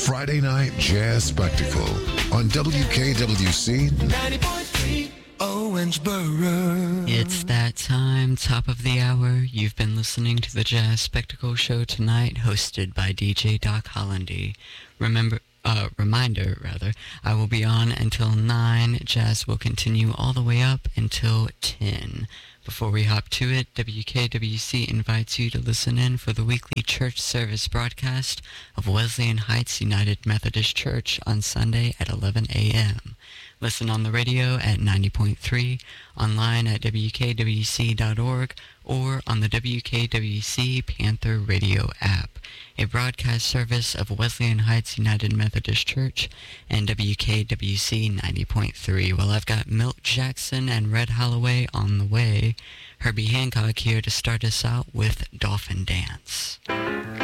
Friday Night Jazz Spectacle on WKWC 90.3 Owensboro. It's that time, top of the hour. You've been listening to the Jazz Spectacle Show tonight, hosted by DJ Doc Hollandy. Reminder, I will be on until 9. Jazz will continue all the way up until 10. Before we hop to it, WKWC invites you to listen in for the weekly church service broadcast of Wesleyan Heights United Methodist Church on Sunday at 11 a.m. Listen on the radio at 90.3, online at WKWC.org, or on the WKWC Panther Radio app, a broadcast service of Wesleyan Heights United Methodist Church and WKWC 90.3. Well, I've got Milt Jackson and Red Holloway on the way. Herbie Hancock here to start us out with Dolphin Dance.